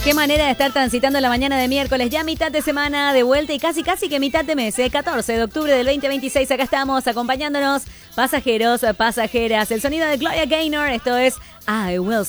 Qué manera de estar transitando la mañana de miércoles, ya mitad de semana de vuelta y casi que mitad de mes, 14 de octubre del 2026, acá estamos acompañándonos, pasajeros, pasajeras, el sonido de Gloria Gaynor, esto es I Will